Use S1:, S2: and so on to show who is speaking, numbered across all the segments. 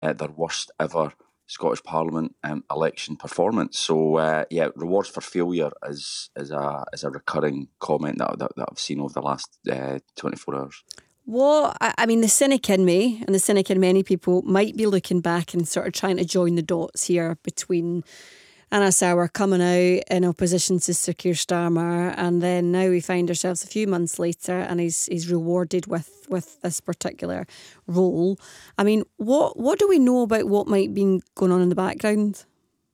S1: their worst ever Scottish Parliament election performance. So rewards for failure is a recurring comment that I've seen over the last 24 hours.
S2: The cynic in me, and the cynic in many people, might be looking back and sort of trying to join the dots here between Anna Sauer coming out in opposition to Sir Keir Starmer, and then now we find ourselves a few months later and he's rewarded with this particular role. I mean, what do we know about what might be going on in the background?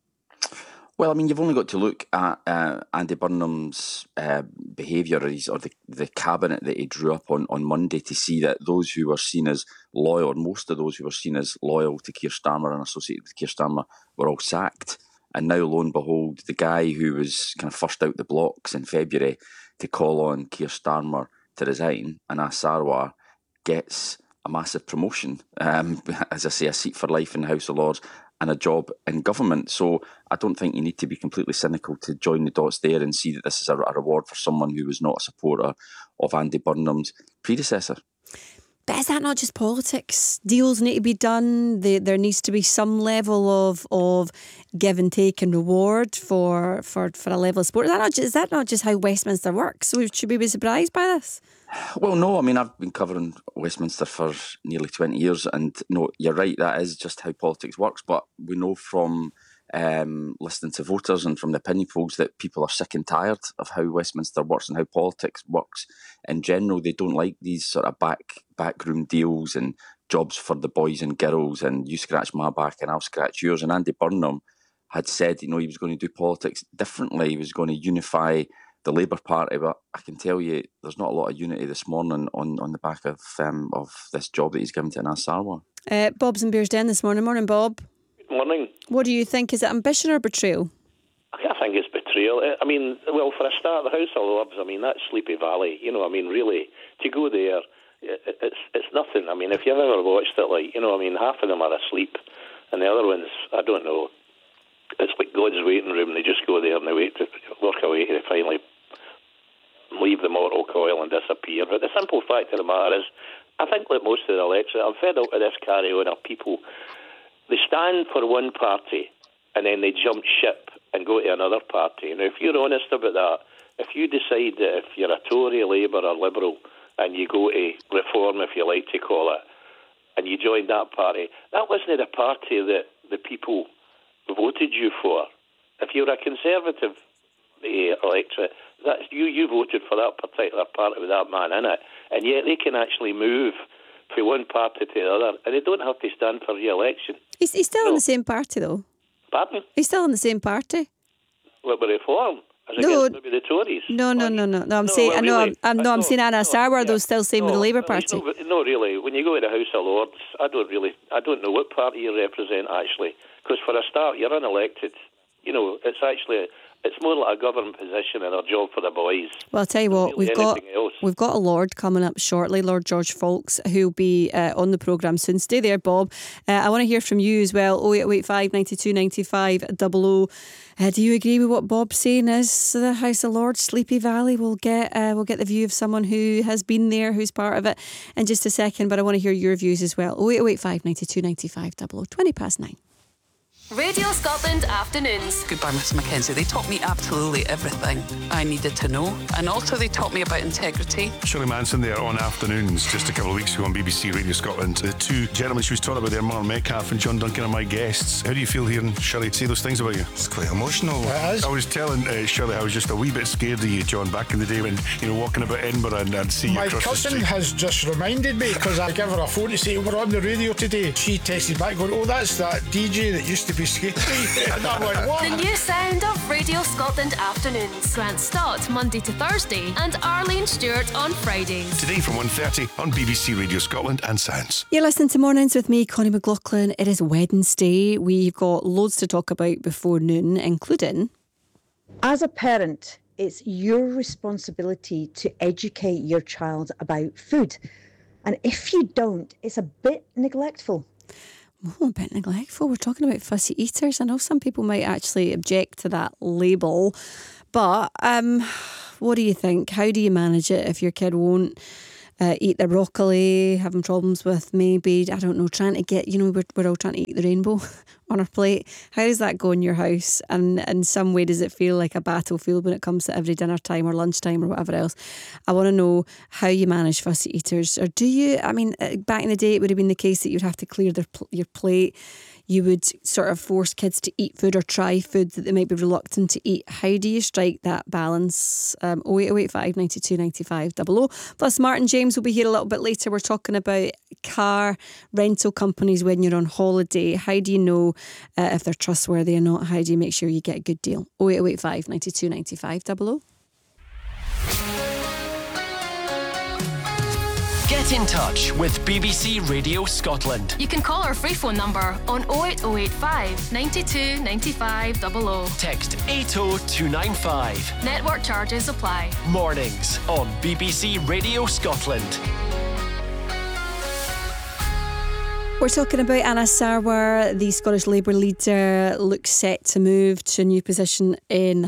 S1: Well, I mean, you've only got to look at Andy Burnham's behaviour or the cabinet that he drew up on Monday to see that those who were seen as loyal, or most of those who were seen as loyal to Keir Starmer and associated with Keir Starmer, were all sacked. And now, lo and behold, the guy who was kind of first out the blocks in February to call on Keir Starmer to resign, Anas Sarwar, gets a massive promotion. As I say, a seat for life in the House of Lords and a job in government. So I don't think you need to be completely cynical to join the dots there and see that this is a reward for someone who was not a supporter of Andy Burnham's predecessor.
S2: But is that not just politics? Deals need to be done. There needs to be some level of give and take and reward for a level of support. Is that not just how Westminster works? So should we be surprised by this?
S1: Well, no. I mean, I've been covering Westminster for nearly 20 years, and no, you're right. That is just how politics works. But we know from listening to voters and from the opinion polls that people are sick and tired of how Westminster works and how politics works in general. They don't like these sort of backroom deals and jobs for the boys and girls, and you scratch my back and I'll scratch yours. And Andy Burnham had said, he was going to do politics differently. He was going to unify the Labour Party, but I can tell you there's not a lot of unity this morning on the back of this job that he's given to Anas Sarwar.
S2: Bob's in Bearsden this morning. Morning, Bob.
S3: Good morning.
S2: What do you think? Is it ambition or betrayal?
S3: I think it's betrayal. I mean, well, for a start, the House of Lords, I mean, that's Sleepy Valley. Really, to go there, it's nothing. I mean, if you've ever watched it, half of them are asleep, and the other ones, I don't know, it's like God's waiting room. They just go there and they wait to work away to finally leave the mortal coil and disappear. But the simple fact of the matter is, I think like most of the electorate, I'm fed up with this carry-on of people. They stand for one party and then they jump ship and go to another party. Now, if you're honest about that, if you decide that if you're a Tory, Labour or Liberal and you go to Reform, if you like to call it, and you join that party, that wasn't the party that the people voted you for. If you're a Conservative electorate, that's you voted for that particular party with that man in it, and yet they can actually move from one party to the other, and they don't have to stand for re-election.
S2: He's still in the same party, though.
S3: Pardon?
S2: He's still in the same party.
S3: What, with Reform? Against maybe the Tories?
S2: No. I'm saying Anas Sarwar, though, still staying with the Labour Party.
S3: No, really. When you go to the House of Lords, I don't know what party you represent, actually. Because for a start, you're unelected. It's more like a government position and a job for the boys.
S2: Well, I'll tell you what, we've got a Lord coming up shortly, Lord George Faulks, who'll be on the programme soon. Stay there, Bob. I want to hear from you as well. 0885 92 95 00. Do you agree with what Bob's saying? Is the House of Lords Sleepy Valley? We'll get the view of someone who has been there, who's part of it, in just a second. But I want to hear your views as well. 0885 92 95 00. 9:20.
S4: Radio Scotland Afternoons.
S5: Goodbye, Miss Mackenzie. They taught me absolutely everything I needed to know. And also they taught me about integrity.
S6: Shirley Manson there on Afternoons just a couple of weeks ago on BBC Radio Scotland. The two gentlemen she was talking about there, Mark Metcalf and John Duncan, are my guests. How do you feel hearing Shirley say those things about you?
S7: It's quite emotional. It is.
S6: I was telling Shirley I was just a wee bit scared of you, John, back in the day when, walking about Edinburgh and see you across the street.
S7: My cousin has just reminded me, because I gave her a phone to say we're on the radio today. She texted back going, that's that DJ that used to be skating. And I went, what?
S4: The new sound of Radio Scotland Afternoons. Grant Stott, Monday to Thursday, and Arlene Stewart on Fridays.
S6: Today from 1:30 on BBC Radio Scotland and Sounds.
S2: You're listening to Mornings with me, Connie McLaughlin. It is Wednesday. We've got loads to talk about before noon, including...
S8: As a parent, it's your responsibility to educate your child about food. And if you don't, it's a bit neglectful.
S2: A bit neglectful. We're talking about fussy eaters. I know some people might actually object to that label, but what do you think? How do you manage it if your kid won't eat their broccoli, having problems with maybe, I don't know, trying to get, we're all trying to eat the rainbow on our plate. How does that go in your house? And in some way, does it feel like a battlefield when it comes to every dinner time or lunchtime or whatever else? I want to know how you manage fussy eaters. Or do you, back in the day, it would have been the case that you'd have to clear your plate. You would sort of force kids to eat food or try food that they might be reluctant to eat. How do you strike that balance? 08085 92 95 00. Plus, Martin James will be here a little bit later. We're talking about car rental companies when you're on holiday. How do you know if they're trustworthy or not? How do you make sure you get a good deal? 08085 92 95 00.
S9: Get in touch with BBC Radio Scotland.
S4: You can call our free phone number on 08085 92 95 00.
S9: Text 80295.
S4: Network charges apply.
S9: Mornings on BBC Radio Scotland.
S2: We're talking about Anna Sarwar, the Scottish Labour leader, looks set to move to a new position in